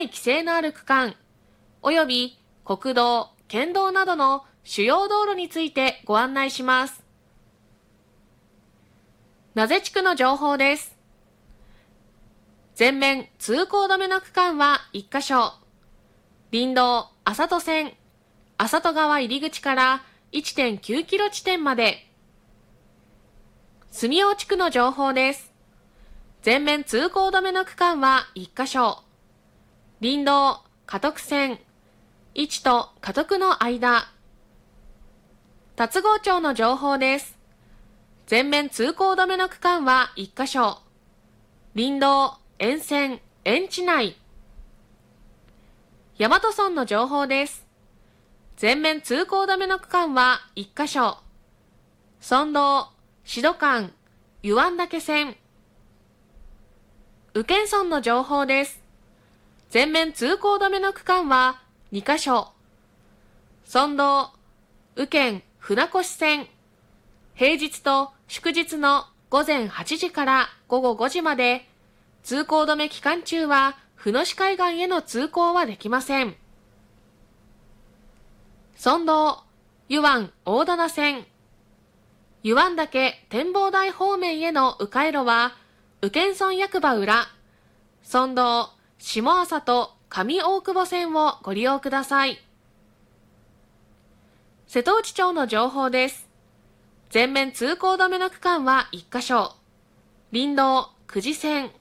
規制のある区間、および国道、県道などの主要道路についてご案内します。名瀬地区の情報です。全面通行止めの区間は1カ所。林道麻戸線、麻戸川入口から 1.9 キロ地点まで。住大地区の情報です。全面通行止めの区間は1カ所。林道加徳線、市と加徳の間。龍郷町の情報です。全面通行止めの区間は1カ所。林道沿線、園地内。大和村の情報です。全面通行止めの区間は1カ所。村道、志度間、湯湾岳線。宇検村の情報です。全面通行止めの区間は2カ所。村道、宇検船越線。平日と祝日の午前8時から午後5時まで、通行止め期間中は船越海岸への通行はできません。村道、湯湾大棚線。湯湾岳展望台方面への迂回路は、宇検村役場裏、村道、下朝と上大久保線をご利用ください。瀬戸内町の情報です。全面通行止めの区間は1カ所。林道、久慈線。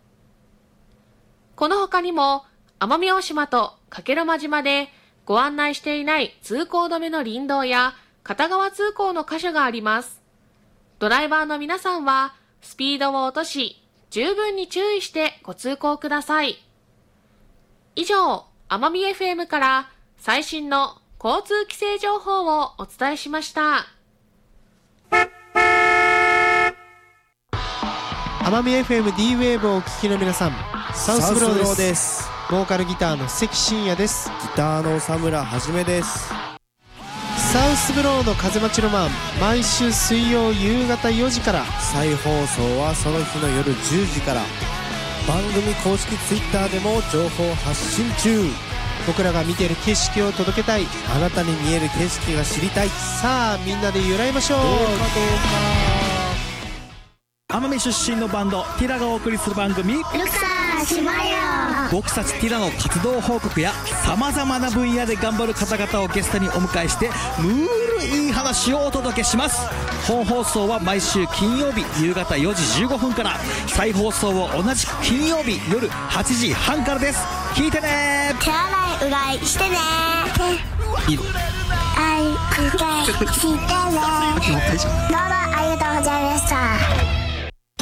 この他にも、奄美大島と加計呂麻島でご案内していない通行止めの林道や片側通行の箇所があります。ドライバーの皆さんは、スピードを落とし、十分に注意してご通行ください。以上、奄美 FM から最新の交通規制情報をお伝えしました。 奄美 FM D-Wave をお聞きの皆さん、サウスブローです。ボーカルギターの関真也です。 ギターの佐村はじめです。 サウスブローの風待ちロマン、毎週水曜夕方4時から、 再放送はその日の夜10時から。番組公式ツイッターでも情報発信中。 僕らが見ている景色を届けたい、 あなたに見える景色が知りたい。 さあみんなで揺らいましょう。 どうか奄美出身のバンドティラがお送りする番組、 ルクサー島よ。 僕たちティラの活動報告やさまざまな分野で頑張る方々をゲストにお迎えして、ムールいい話をお届けします。本放送は毎週金曜日夕方4時15分から、再放送を同じく金曜日夜8時半からです。聞いてね。 手洗いうがいしてね。愛うがいしてね。